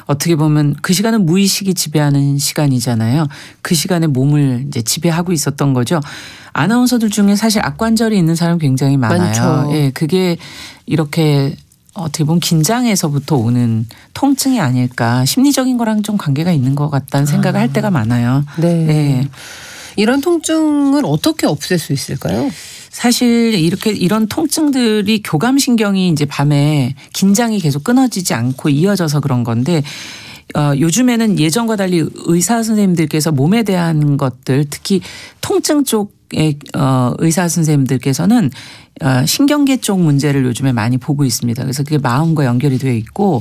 어떻게 보면 그 시간은 무의식이 지배하는 시간이잖아요. 그 시간에 몸을 이제 지배하고 있었던 거죠. 아나운서들 중에 사실 악관절이 있는 사람 굉장히 많아요. 많죠. 예, 그게 이렇게 어떻게 보면 긴장에서부터 오는 통증이 아닐까, 심리적인 거랑 좀 관계가 있는 것 같다는 생각을 할 때가 많아요. 네. 예. 이런 통증을 어떻게 없앨 수 있을까요? 사실 이런 통증들이 교감신경이 이제 밤에 긴장이 계속 끊어지지 않고 이어져서 그런 건데 요즘에는 예전과 달리 의사 선생님들께서 몸에 대한 것들, 특히 통증 쪽의 의사 선생님들께서는 신경계 쪽 문제를 요즘에 많이 보고 있습니다. 그래서 그게 마음과 연결이 되어 있고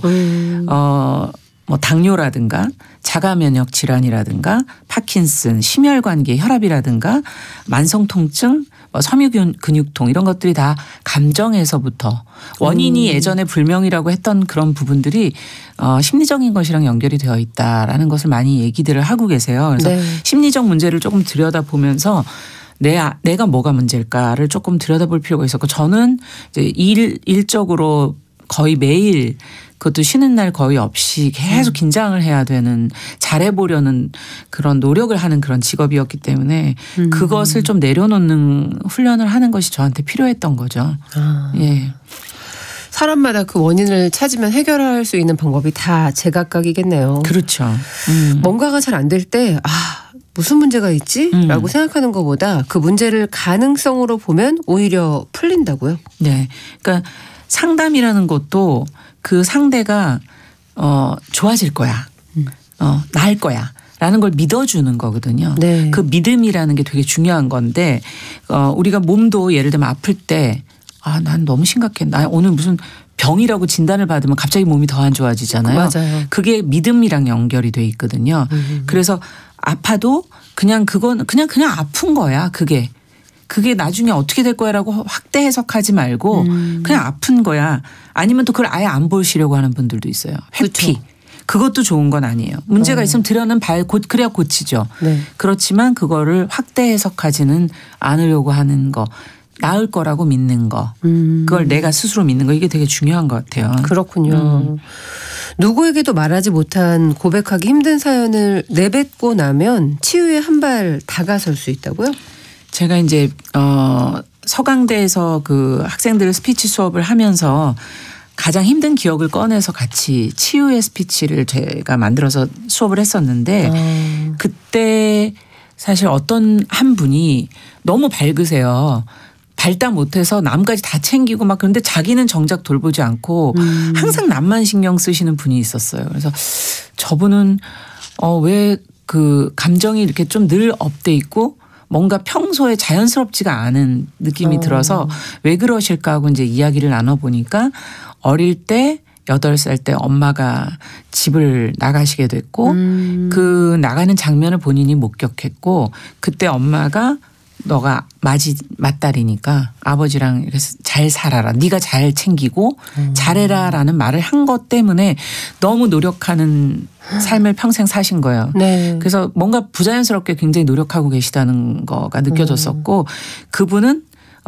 뭐 당뇨라든가 자가 면역 질환이라든가 파킨슨, 심혈관계 혈압이라든가 만성 통증, 섬유 근육통 이런 것들이 다 감정에서부터 원인이 예전에 불명이라고 했던 그런 부분들이 심리적인 것이랑 연결이 되어 있다라는 것을 많이 얘기들을 하고 계세요. 그래서 네. 심리적 문제를 조금 들여다보면서 내가 뭐가 문제일까를 조금 들여다볼 필요가 있었고, 저는 이제 일적으로 거의 매일, 그것도 쉬는 날 거의 없이 계속 긴장을 해야 되는, 잘해보려는 그런 노력을 하는 그런 직업이었기 때문에 그것을 좀 내려놓는 훈련을 하는 것이 저한테 필요했던 거죠. 예. 사람마다 그 원인을 찾으면 해결할 수 있는 방법이 다 제각각이겠네요. 그렇죠. 뭔가가 잘 안 될 때 무슨 문제가 있지? 라고 생각하는 것보다 그 문제를 가능성으로 보면 오히려 풀린다고요? 네. 그러니까 상담이라는 것도 그 상대가 좋아질 거야. 나을 거야. 라는 걸 믿어주는 거거든요. 네. 그 믿음이라는 게 되게 중요한 건데 우리가 몸도 예를 들면 아플 때 난 너무 심각해. 나 오늘 무슨 병이라고 진단을 받으면 갑자기 몸이 더 안 좋아지잖아요. 맞아요. 그게 믿음이랑 연결이 돼 있거든요. 그래서 아파도 그냥 그건 그냥 아픈 거야. 그게 나중에 어떻게 될 거야라고 확대 해석하지 말고 그냥 아픈 거야. 아니면 또 그걸 아예 안 보시려고 하는 분들도 있어요. 회피. 그렇죠. 그것도 좋은 건 아니에요. 문제가 있으면 들여는 그래야 고치죠. 네. 그렇지만 그거를 확대 해석하지는 않으려고 하는 거. 나을 거라고 믿는 거. 그걸 내가 스스로 믿는 거. 이게 되게 중요한 것 같아요. 그렇군요. 누구에게도 말하지 못한 고백하기 힘든 사연을 내뱉고 나면 치유에 한 발 다가설 수 있다고요? 제가 이제 서강대에서 그 학생들 스피치 수업을 하면서 가장 힘든 기억을 꺼내서 같이 치유의 스피치를 제가 만들어서 수업을 했었는데 그때 사실 어떤 한 분이 너무 밝으세요. 발다 못해서 남까지 다 챙기고 막, 그런데 자기는 정작 돌보지 않고 항상 남만 신경 쓰시는 분이 있었어요. 그래서 저분은 왜 그 감정이 이렇게 좀 늘 업돼 있고 뭔가 평소에 자연스럽지가 않은 느낌이 들어서 왜 그러실까 하고 이제 이야기를 나눠보니까 어릴 때 8살 때 엄마가 집을 나가시게 됐고 그 나가는 장면을 본인이 목격했고, 그때 엄마가 너가 맏딸이니까 아버지랑 이렇게 잘 살아라. 네가 잘 챙기고 잘해라라는 말을 한 것 때문에 너무 노력하는 삶을 평생 사신 거예요. 네. 그래서 뭔가 부자연스럽게 굉장히 노력하고 계시다는 거가 느껴졌었고, 그분은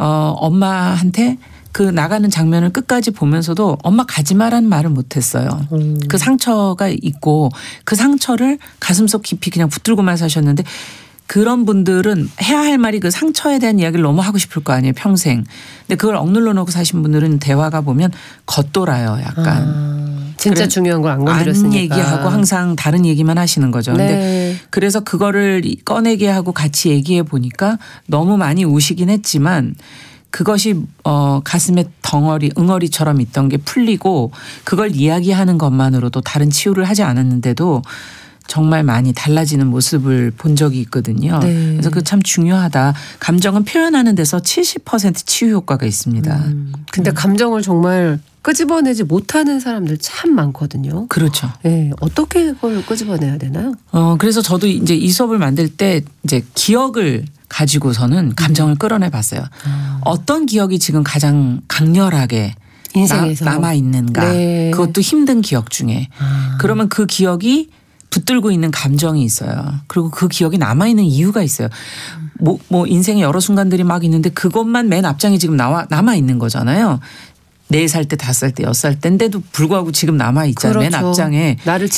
엄마한테 그 나가는 장면을 끝까지 보면서도 엄마 가지 마라는 말을 못했어요. 그 상처가 있고 그 상처를 가슴속 깊이 그냥 붙들고만 사셨는데, 그런 분들은 해야 할 말이 그 상처에 대한 이야기를 너무 하고 싶을 거 아니에요, 평생. 근데 그걸 억눌러 놓고 사신 분들은 대화가 보면 겉돌아요, 약간. 진짜 중요한 걸 안 건드렸으니까. 안 얘기하고 항상 다른 얘기만 하시는 거죠. 네. 근데 그래서 그거를 꺼내게 하고 같이 얘기해 보니까 너무 많이 우시긴 했지만 그것이 가슴에 응어리처럼 있던 게 풀리고, 그걸 이야기하는 것만으로도 다른 치유를 하지 않았는데도 정말 많이 달라지는 모습을 본 적이 있거든요. 네. 그래서 그 참 중요하다. 감정은 표현하는 데서 70% 치유 효과가 있습니다. 근데 감정을 정말 끄집어내지 못하는 사람들 참 많거든요. 그렇죠. 네, 어떻게 그걸 끄집어내야 되나요? 그래서 저도 이제 이 수업을 만들 때 이제 기억을 가지고서는 감정을 끌어내 봤어요. 어떤 기억이 지금 가장 강렬하게 인생에서 남아 있는가. 네. 그것도 힘든 기억 중에. 그러면 그 기억이 붙들고 있는 감정이 있어요. 그리고 그 기억이 남아있는 이유가 있어요. 뭐 인생의 여러 순간들이 막 있는데 그것만 맨 앞장에 지금 남아있는 거잖아요. 4살 때, 5살 때, 6살 때인데도 불구하고 지금 남아있잖아요. 그렇죠. 맨 앞장에. 나를